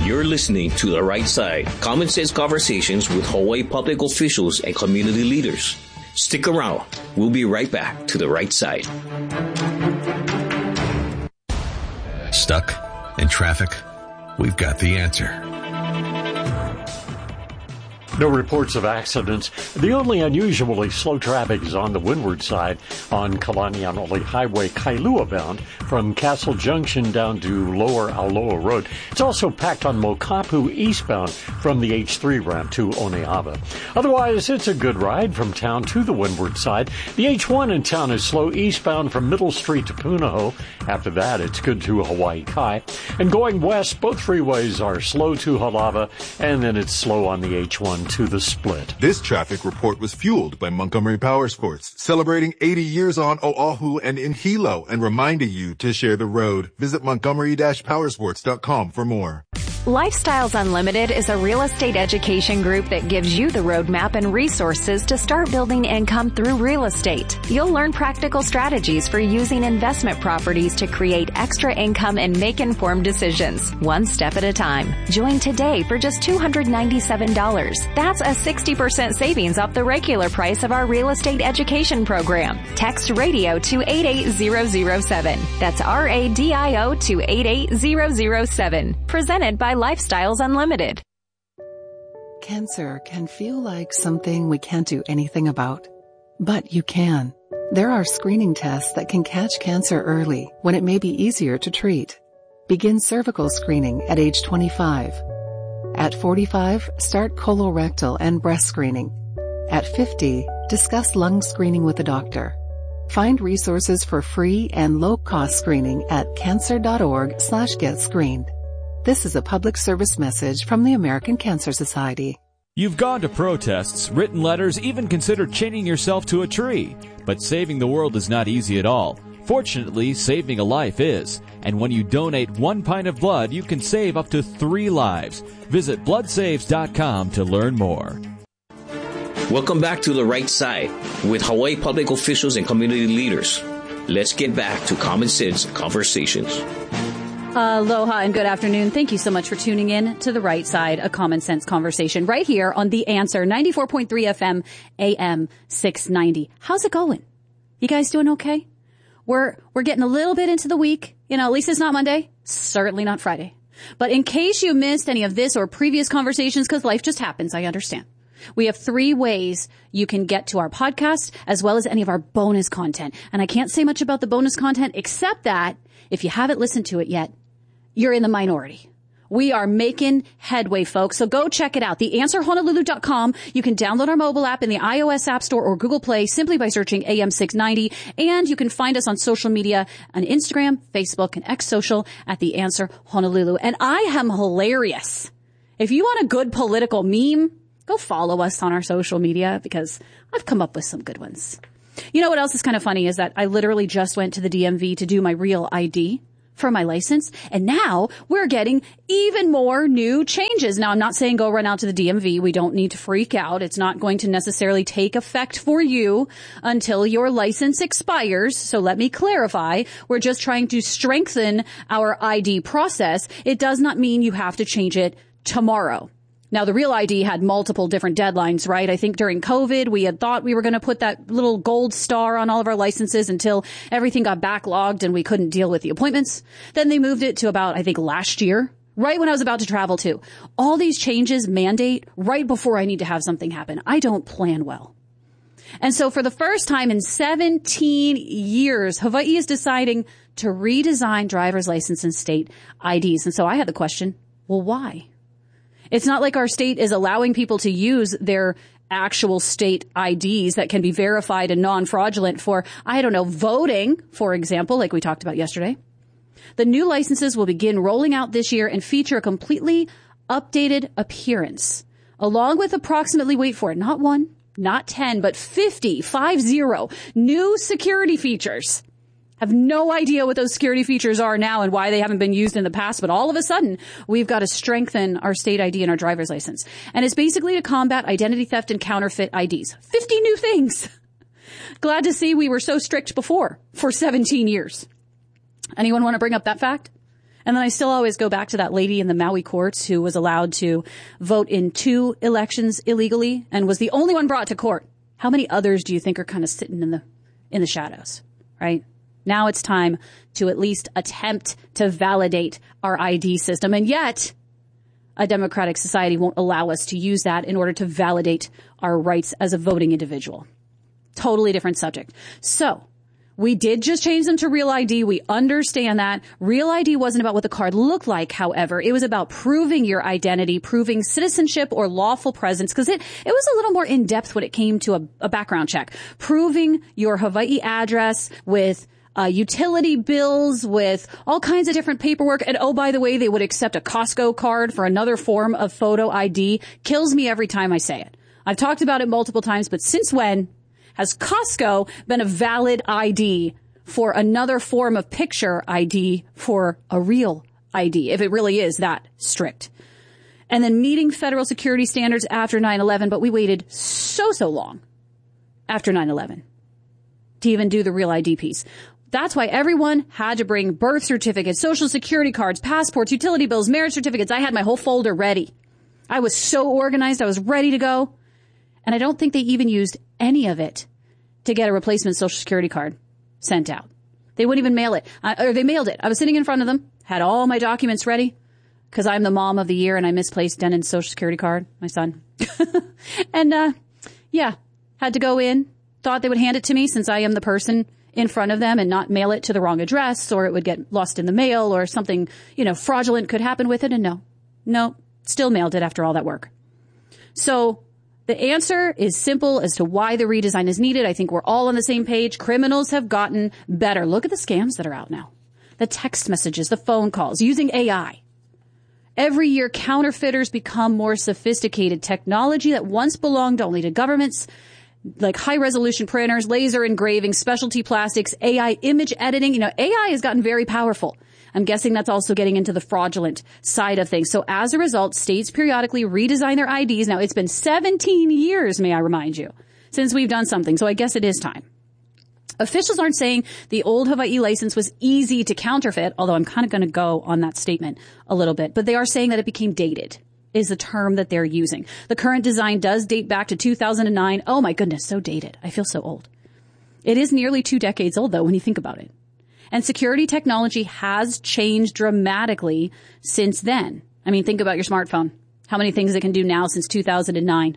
You're listening to The Right Side, common sense conversations with Hawaii public officials and community leaders. Stick around. We'll be right back to The Right Side. Stuck in traffic? We've got the answer. No reports of accidents. The only unusually slow traffic is on the windward side on Kalanianoli Highway, Kailua bound from Castle Junction down to Lower Auloa Road. It's also packed on Mokapu eastbound from the H3 ramp to Oneava. Otherwise, it's a good ride from town to the windward side. The H1 in town is slow eastbound from Middle Street to Punahou. After that, it's good to Hawaii Kai. And going west, both freeways are slow to Halava, and then it's slow on the H1 to the split. This traffic report was fueled by Montgomery Power Sports, celebrating 80 years on Oahu and in Hilo, and reminding you to share the road. Visit montgomery-powersports.com for more. Lifestyles Unlimited is a real estate education group that gives you the roadmap and resources to start building income through real estate. You'll learn practical strategies for using investment properties to create extra income and make informed decisions, one step at a time. Join today for just $297. That's a 60% savings off the regular price of our real estate education program. Text radio to 88007. That's RADIO to 88007. Presented by Lifestyles Unlimited. Cancer can feel like something we can't do anything about. But you can. There are screening tests that can catch cancer early when it may be easier to treat. Begin cervical screening at age 25. At 45, start colorectal and breast screening. At 50, discuss lung screening with a doctor. Find resources for free and low-cost screening at cancer.org/getscreened. This is a public service message from the American Cancer Society. You've gone to protests, written letters, even considered chaining yourself to a tree. But saving the world is not easy at all. Fortunately, saving a life is. And when you donate 1 pint of blood, you can save up to 3 lives. Visit bloodsaves.com to learn more. Welcome back to The Right Side with Hawaii public officials and community leaders. Let's get back to common sense conversations. Aloha and good afternoon. Thank you so much for tuning in to The Right Side, a common sense conversation right here on The Answer, 94.3 FM, AM 690. How's it going? You guys doing okay? We're getting a little bit into the week. You know, at least it's not Monday. Certainly not Friday. But in case you missed any of this or previous conversations, because life just happens, I understand. We have 3 ways you can get to our podcast as well as any of our bonus content. And I can't say much about the bonus content except that if you haven't listened to it yet, you're in the minority. We are making headway, folks. So go check it out. TheAnswerHonolulu.com. You can download our mobile app in the iOS App Store or Google Play simply by searching AM690. And you can find us on social media on Instagram, Facebook, and X Social at The Answer Honolulu. And I am hilarious. If you want a good political meme, go follow us on our social media because I've come up with some good ones. You know what else is kind of funny is that I literally just went to the DMV to do my real ID for my license. And now we're getting even more new changes. Now, I'm not saying go run out to the DMV. We don't need to freak out. It's not going to necessarily take effect for you until your license expires. So let me clarify. We're just trying to strengthen our ID process. It does not mean you have to change it tomorrow. Now, the Real ID had multiple different deadlines, right? I think during COVID, we had thought we were going to put that little gold star on all of our licenses until everything got backlogged and we couldn't deal with the appointments. Then they moved it to about, I think, last year, right when I was about to travel too. All these changes mandate right before I need to have something happen. I don't plan well. And so for the first time in 17 years, Hawaii is deciding to redesign driver's license and state IDs. And so I had the question, well, why? It's not like our state is allowing people to use their actual state IDs that can be verified and non-fraudulent for, I don't know, voting, for example, like we talked about yesterday. The new licenses will begin rolling out this year and feature a completely updated appearance, along with approximately, wait for it, not 1, not 10, but 50 new security features. Have no idea what those security features are now and why they haven't been used in the past, but all of a sudden, we've got to strengthen our state ID and our driver's license. And it's basically to combat identity theft and counterfeit IDs. 50 new things. Glad to see we were so strict before for 17 years. Anyone want to bring up that fact? And then I still always go back to that lady in the Maui courts who was allowed to vote in 2 elections illegally and was the only one brought to court. How many others do you think are kind of sitting in the shadows, right? Now it's time to at least attempt to validate our ID system. And yet a democratic society won't allow us to use that in order to validate our rights as a voting individual. Totally different subject. So we did just change them to Real ID. We understand that. Real ID wasn't about what the card looked like, however. It was about proving your identity, proving citizenship or lawful presence, because it was a little more in-depth when it came to a background check. Proving your Hawaii address with utility bills, with all kinds of different paperwork. And oh, by the way, they would accept a Costco card for another form of photo ID. Kills me every time I say it. I've talked about it multiple times, but since when has Costco been a valid ID for another form of picture ID for a real ID, if it really is that strict? And then meeting federal security standards after 9/11, but we waited so long after 9/11 to even do the Real ID piece. That's why everyone had to bring birth certificates, social security cards, passports, utility bills, marriage certificates. I had my whole folder ready. I was so organized. I was ready to go. And I don't think they even used any of it to get a replacement social security card sent out. They wouldn't even mail it. Or they mailed it. I was sitting in front of them, had all my documents ready, because I'm the mom of the year and I misplaced Denon's social security card, my son. And, had to go in, thought they would hand it to me since I am the person in front of them and not mail it to the wrong address, or it would get lost in the mail, or something, fraudulent could happen with it. And no, still mailed it after all that work. So the answer is simple as to why the redesign is needed. I think we're all on the same page. Criminals have gotten better. Look at the scams that are out now. The text messages, the phone calls, using AI. Every year, counterfeiters become more sophisticated. Technology that once belonged only to governments, like high-resolution printers, laser engraving, specialty plastics, AI image editing. AI has gotten very powerful. I'm guessing that's also getting into the fraudulent side of things. So as a result, states periodically redesign their IDs. Now, it's been 17 years, may I remind you, since we've done something. So I guess it is time. Officials aren't saying the old Hawaii license was easy to counterfeit, although I'm kind of going to go on that statement a little bit. But they are saying that it became dated, is the term that they're using. The current design does date back to 2009. Oh, my goodness, so dated. I feel so old. It is nearly 2 decades old, though, when you think about it. And security technology has changed dramatically since then. I mean, think about your smartphone. How many things it can do now since 2009?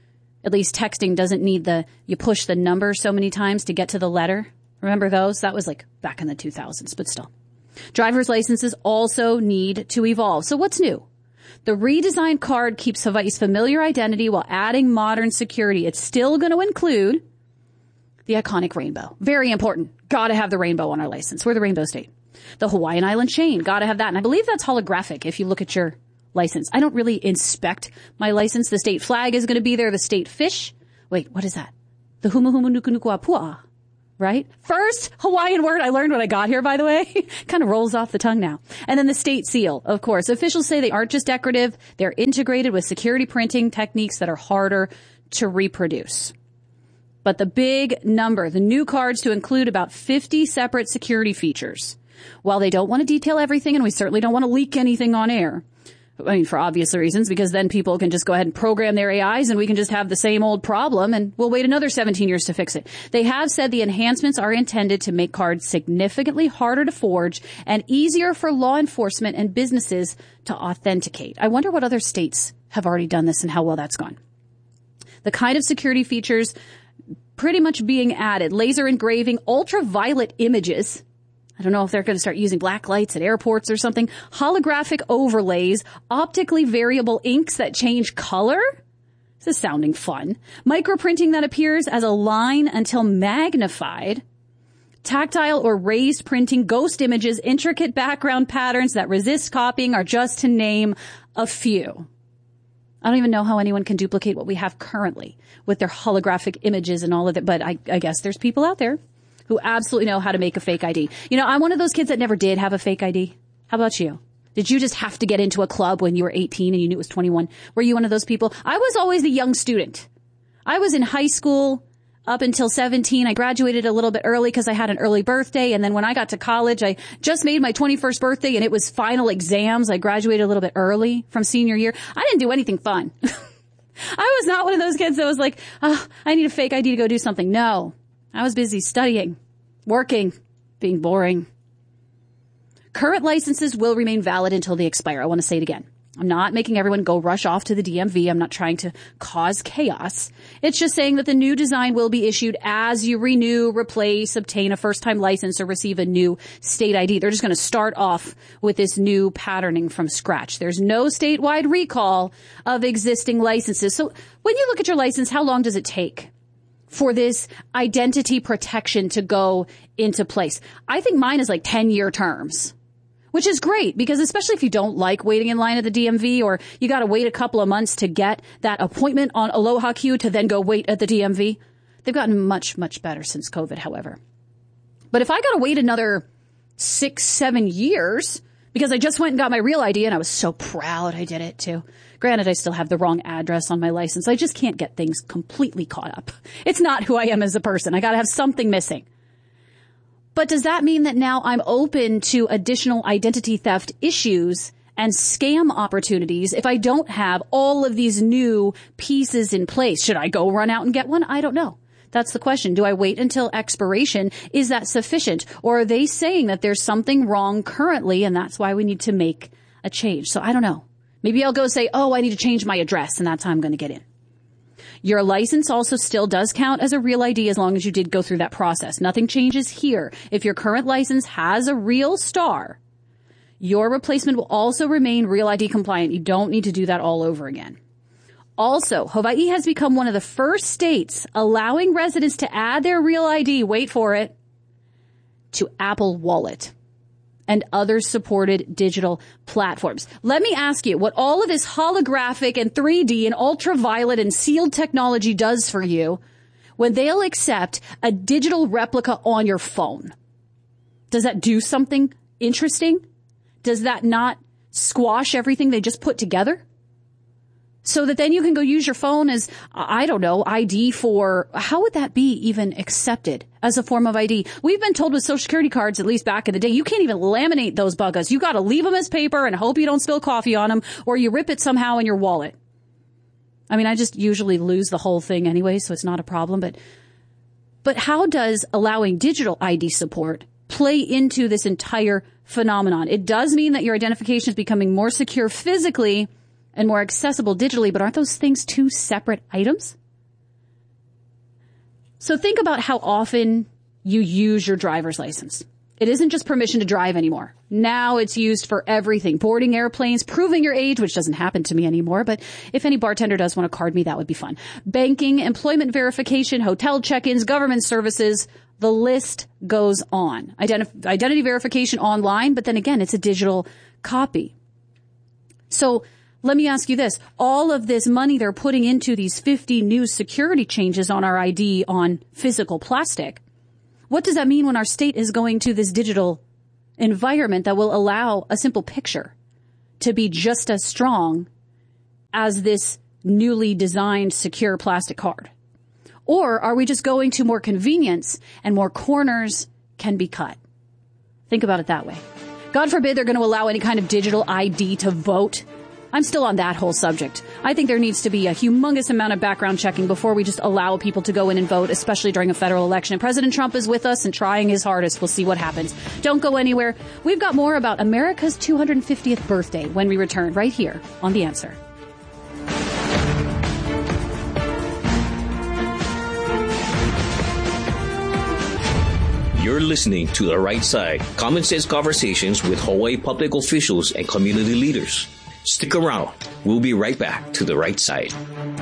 At least texting doesn't need you push the number so many times to get to the letter. Remember those? That was like back in the 2000s, but still. Driver's licenses also need to evolve. So what's new? The redesigned card keeps Hawaii's familiar identity while adding modern security. It's still going to include the iconic rainbow. Very important. Got to have the rainbow on our license. We're the rainbow state. The Hawaiian Island chain. Got to have that. And I believe that's holographic if you look at your license. I don't really inspect my license. The state flag is going to be there. The state fish. Wait, what is that? The humuhumu-nuku-nuku-apua. Right? First Hawaiian word I learned when I got here, by the way. Kind of rolls off the tongue now. And then the state seal, of course. Officials say they aren't just decorative. They're integrated with security printing techniques that are harder to reproduce. But the big number, the new cards to include about 50 separate security features. While they don't want to detail everything, and we certainly don't want to leak anything on air, I mean, for obvious reasons, because then people can just go ahead and program their AIs and we can just have the same old problem and we'll wait another 17 years to fix it. They have said the enhancements are intended to make cards significantly harder to forge and easier for law enforcement and businesses to authenticate. I wonder what other states have already done this and how well that's gone. The kind of security features pretty much being added: laser engraving, ultraviolet images. I don't know if they're going to start using black lights at airports or something. Holographic overlays, optically variable inks that change color. This is sounding fun. Microprinting that appears as a line until magnified. Tactile or raised printing, ghost images, intricate background patterns that resist copying are just to name a few. I don't even know how anyone can duplicate what we have currently with their holographic images and all of that. But I guess there's people out there who absolutely know how to make a fake ID. You know, I'm one of those kids that never did have a fake ID. How about you? Did you just have to get into a club when you were 18 and you knew it was 21? Were you one of those people? I was always the young student. I was in high school. up until 17. I graduated a little bit early because I had an early birthday. And then when I got to college, I just made my 21st birthday and it was final exams. I graduated a little bit early from senior year. I didn't do anything fun. I was not one of those kids that was like, oh, I need a fake ID to go do something. No, I was busy studying, working, being boring. Current licenses will remain valid until they expire. I want to say it again. I'm not making everyone go rush off to the DMV. I'm not trying to cause chaos. It's just saying that the new design will be issued as you renew, replace, obtain a first-time license, or receive a new state ID. They're just going to start off with this new patterning from scratch. There's no statewide recall of existing licenses. So when you look at your license, how long does it take for this identity protection to go into place? I think mine is like 10-year terms. Which is great because especially if you don't like waiting in line at the DMV or you got to wait a couple of months to get that appointment on Aloha Q to then go wait at the DMV. They've gotten much, much better since COVID, however. But if I got to wait another 6-7 years because I just went and got my real ID and I was so proud I did it too. Granted, I still have the wrong address on my license. I just can't get things completely caught up. It's not who I am as a person. I got to have something missing. But does that mean that now I'm open to additional identity theft issues and scam opportunities if I don't have all of these new pieces in place? Should I go run out and get one? I don't know. That's the question. Do I wait until expiration? Is that sufficient? Or are they saying that there's something wrong currently and that's why we need to make a change? So I don't know. Maybe I'll go say, oh, I need to change my address and that's how I'm going to get in. Your license also still does count as a real ID as long as you did go through that process. Nothing changes here. If your current license has a real star, your replacement will also remain real ID compliant. You don't need to do that all over again. Also, Hawaii has become one of the first states allowing residents to add their real ID, wait for it, to Apple Wallet and other supported digital platforms. Let me ask you what all of this holographic and 3D and ultraviolet and sealed technology does for you when they'll accept a digital replica on your phone. Does that do something interesting? Does that not squash everything they just put together? So that then you can go use your phone as, I don't know, ID for, how would that be even accepted as a form of ID? We've been told with Social Security cards, at least back in the day, you can't even laminate those buggers. You got to leave them as paper and hope you don't spill coffee on them or you rip it somehow in your wallet. I mean, I just usually lose the whole thing anyway, so it's not a problem. But how does allowing digital ID support play into this entire phenomenon? It does mean that your identification is becoming more secure physically and more accessible digitally, but aren't those things two separate items? So think about how often you use your driver's license. It isn't just permission to drive anymore. Now it's used for everything. Boarding airplanes, proving your age, which doesn't happen to me anymore, but if any bartender does want to card me, that would be fun. Banking, employment verification, hotel check-ins, government services, the list goes on. Identity verification online, but then again, it's a digital copy. So let me ask you this. All of this money they're putting into these 50 new security changes on our ID on physical plastic, what does that mean when our state is going to this digital environment that will allow a simple picture to be just as strong as this newly designed secure plastic card? Or are we just going to more convenience and more corners can be cut? Think about it that way. God forbid they're going to allow any kind of digital ID to vote. I'm still on that whole subject. I think there needs to be a humongous amount of background checking before we just allow people to go in and vote, especially during a federal election. And President Trump is with us and trying his hardest. We'll see what happens. Don't go anywhere. We've got more about America's 250th birthday when we return right here on The Answer. You're listening to The Right Side, common sense conversations with Hawaii public officials and community leaders. Stick around. We'll be right back to The Right Side.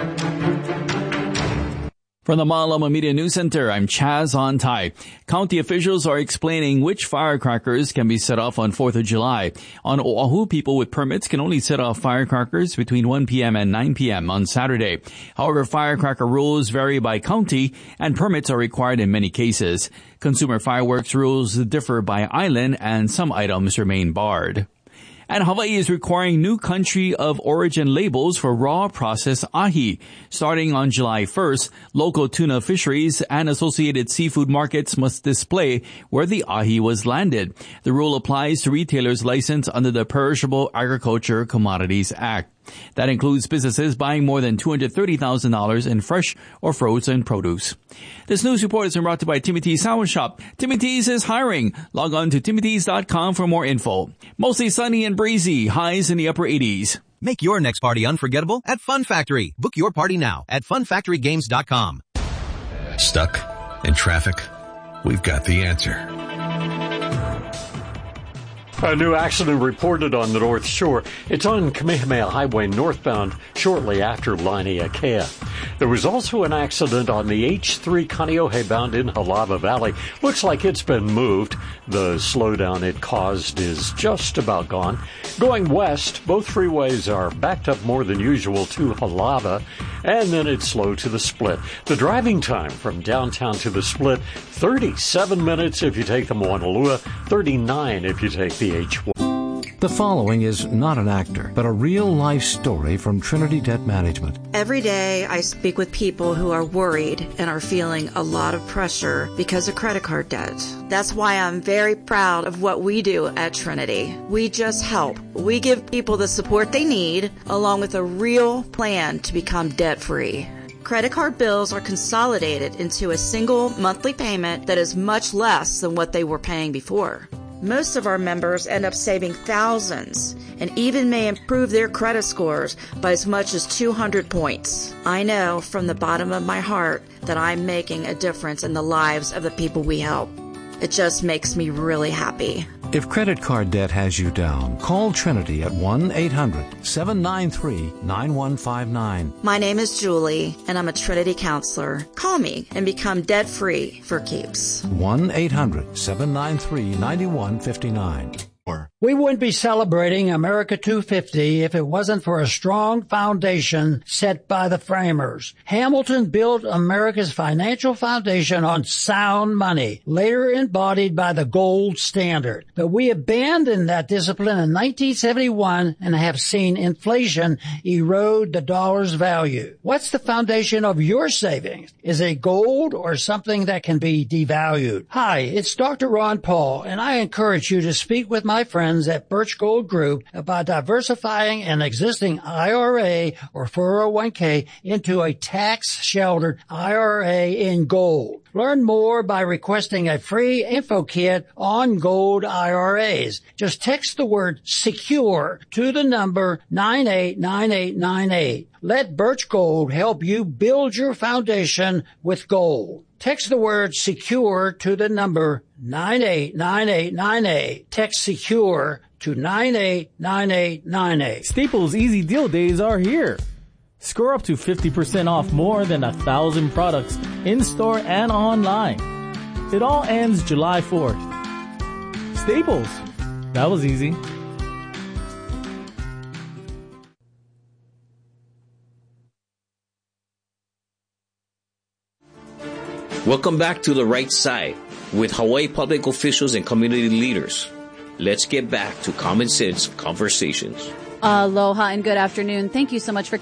From the Malama Media News Center, I'm Chaz Ontai. County officials are explaining which firecrackers can be set off on 4th of July. On Oahu, people with permits can only set off firecrackers between 1 p.m. and 9 p.m. on Saturday. However, firecracker rules vary by county and permits are required in many cases. Consumer fireworks rules differ by island and some items remain barred. And Hawaii is requiring new country of origin labels for raw processed ahi. Starting on July 1st, local tuna fisheries and associated seafood markets must display where the ahi was landed. The rule applies to retailers licensed under the Perishable Agriculture Commodities Act. That includes businesses buying more than $230,000 in fresh or frozen produce. This news report is brought to you by Timothy's Sour Shop. Timothy's is hiring. Log on to timothys.com for more info. Mostly sunny and breezy. Highs in the upper 80s. Make your next party unforgettable at Fun Factory. Book your party now at funfactorygames.com. Stuck in traffic? We've got the answer. A new accident reported on the North Shore. It's on Kamehameha Highway northbound shortly after Laianiakea. There was also an accident on the H3 Kaneohe bound in Halava Valley. Looks like it's been moved. The slowdown it caused is just about gone. Going west, both freeways are backed up more than usual to Halava, and then it's slow to the Split. The driving time from downtown to the Split, 37 minutes if you take the Moanalua, 39 if you take the H1. The following is not an actor, but a real-life story from Trinity Debt Management. Every day I speak with people who are worried and are feeling a lot of pressure because of credit card debt. That's why I'm very proud of what we do at Trinity. We just help. We give people the support they need, along with a real plan to become debt-free. Credit card bills are consolidated into a single monthly payment that is much less than what they were paying before. Most of our members end up saving thousands and even may improve their credit scores by as much as 200 points. I know from the bottom of my heart that I'm making a difference in the lives of the people we help. It just makes me really happy. If credit card debt has you down, call Trinity at 1-800-793-9159. My name is Julie, and I'm a Trinity counselor. Call me and become debt-free for keeps. 1-800-793-9159. We wouldn't be celebrating America 250 if it wasn't for a strong foundation set by the framers. Hamilton built America's financial foundation on sound money, later embodied by the gold standard. But we abandoned that discipline in 1971 and have seen inflation erode the dollar's value. What's the foundation of your savings? Is it gold or something that can be devalued? Hi, it's Dr. Ron Paul, and I encourage you to speak with my friends at Birch Gold Group about diversifying an existing IRA or 401k into a tax-sheltered IRA in gold. Learn more by requesting a free info kit on gold IRAs. Just text the word SECURE to the number 989898. Let Birch Gold help you build your foundation with gold. Text the word SECURE to the number 989898. Text SECURE to 989898. Staples Easy Deal Days are here. Score up to 50% off more than 1,000 products in-store and online. It all ends July 4th. Staples. That was easy. Welcome back to The Right Side with Hawaii public officials and community leaders. Let's get back to Common Sense Conversations. Aloha and good afternoon. Thank you so much for